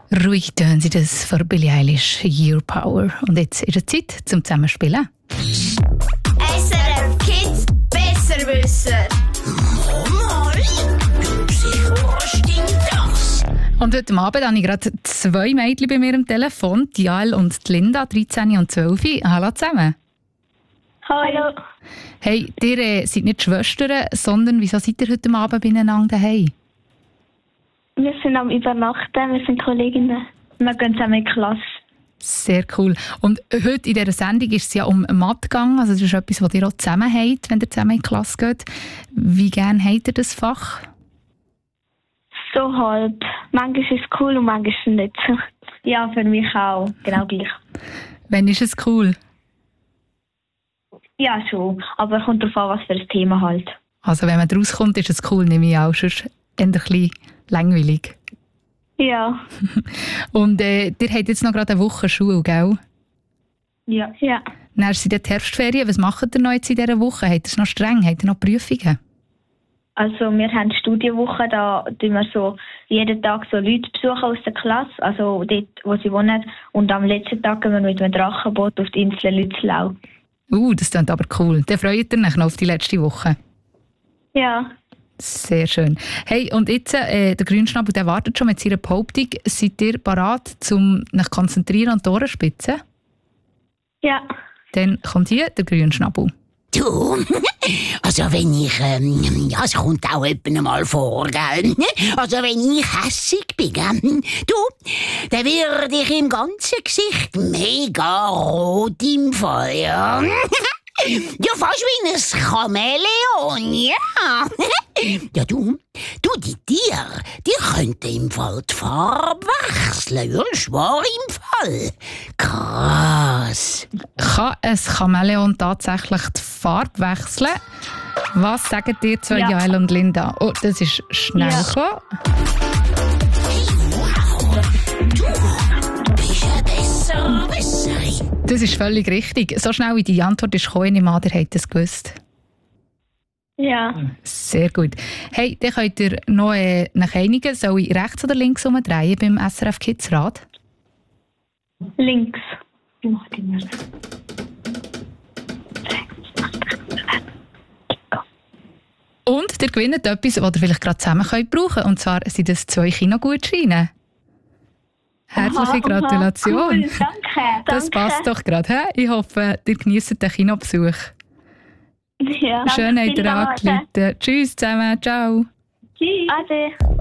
Ruhig tönen sie das für Billie Eilish, Your Power. Und jetzt ist es Zeit zum Zusammenspielen. SRF Kids Besserwisser. Sicher stimmt das. Und heute Abend habe ich gerade 2 Mädchen bei mir am Telefon, die Jael und die Linda, 13 und 12. Hallo zusammen. Hallo. Hey, ihr seid nicht Schwestern, sondern wieso seid ihr heute Abend beieinander daheim? Wir sind am Übernachten, wir sind Kolleginnen. Wir gehen zusammen in die Klasse. Sehr cool. Und heute in dieser Sendung ist es ja um Mathe gegangen. Also das ist etwas, was ihr auch zusammen habt, wenn ihr zusammen in die Klasse geht. Wie gerne habt ihr das Fach? So halb. Manchmal ist es cool und manchmal nicht so. Ja, für mich auch. Genau gleich. Wann ist es cool? Ja, schon. Aber es kommt darauf an, was für ein Thema halt. Also wenn man rauskommt, ist es cool, nehme ich auch. Sonst eher ein bisschen langweilig. Ja. Und ihr habt jetzt noch gerade eine Woche Schule, gell? Ja. Ja. Dann sind die Herbstferien. Was macht ihr noch jetzt in dieser Woche? Habt ihr es noch streng? Habt ihr noch Prüfungen? Also wir haben Studienwoche, da tun wir so jeden Tag so Leute besuchen aus der Klasse, also dort, wo sie wohnen. Und am letzten Tag gehen wir mit einem Drachenboot auf die Insel Lützlau. Das klingt aber cool. Dann freut ihr euch noch auf die letzte Woche. Ja. Sehr schön. Hey, und jetzt, der Grünschnabel, der wartet schon mit seiner Behauptung. Seid ihr bereit, um euch konzentrieren und die Ohren spitzen? Ja. Dann kommt hier der Grünschnabel. Du, also wenn ich, ja, es kommt auch etwa mal vor, gell? Also wenn ich hässig bin, gell? Du, dann werde ich im ganzen Gesicht mega rot im Fall, ja. Ja, fast wie ein Chamäleon, ja. Ja, du, die Tiere, die könnten im Fall die Farbe wechseln, ja, schwör im Fall. Krass. Kann ein Chamäleon tatsächlich die Farbe wechseln? Was sagen dir zwei, Ja. Jael und Linda? Oh, das ist schnell Ja. gekommen. Du bist ein Besserwisserin. Das ist völlig richtig. So schnell wie die Antwort ist gekommen, ich ihr habt es gewusst. Ja. Sehr gut. Hey, dann könnt ihr noch nach einigen. Soll ich rechts oder links umdrehen beim SRF Kids Rad? Links. Und ihr gewinnt etwas, was ihr vielleicht gerade zusammen könnt brauchen. Und zwar sind das 2 Kinogutscheine. Herzliche Gratulation. Cool, danke. Das passt doch gerade. He? Ich hoffe, ihr genießt den Kinobesuch. Ja. Schön, habt ihr Danke. angerufen. Tschüss zusammen. Ciao. Tschüss. Ade.